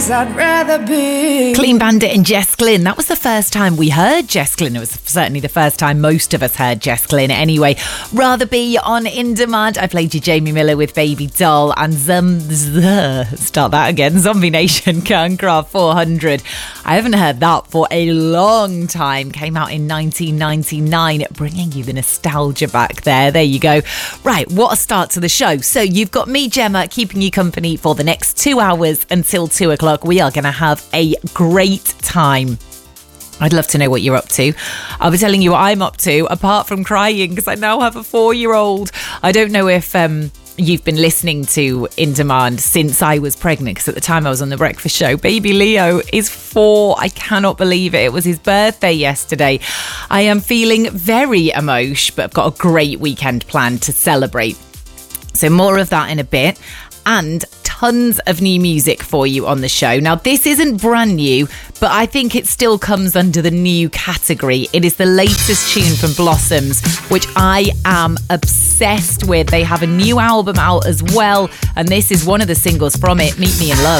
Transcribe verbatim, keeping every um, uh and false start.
I'd rather be. Clean Bandit and Jess Glynn. That was the first time we heard Jess Glynn. It was certainly the first time most of us heard Jess Glynn. Anyway, Rather Be on In Demand. I played you Jamie Miller with Baby Doll and Zum. Start that again. Zombie Nation, Kernkraft four hundred. I haven't heard that for a long time. Came out in nineteen ninety-nine, bringing you the nostalgia back there. There you go. Right, what a start to the show. So you've got me, Gemma, keeping you company for the next two hours until two o'clock. We are going to have a great time. I'd love to know what you're up to. I'll be telling you what I'm up to, apart from crying, because I now have a four-year-old. I don't know if um, you've been listening to In Demand since I was pregnant, because at the time I was on The Breakfast Show. Baby Leo is four. I cannot believe it. It was his birthday yesterday. I am feeling very emotional, but I've got a great weekend planned to celebrate. So more of that in a bit. And tons of new music for you on the show. Now, this isn't brand new, but I think it still comes under the new category. It is the latest tune from Blossoms, which I am obsessed with. They have a new album out as well, and this is one of the singles from it, Meet Me in Love.